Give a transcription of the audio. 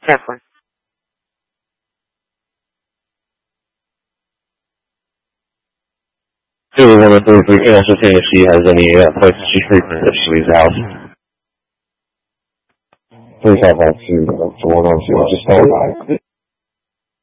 Se fue. Really want to we can also see if she has any places she's frequent if she leaves the house. Please have that to one on two. Just don't.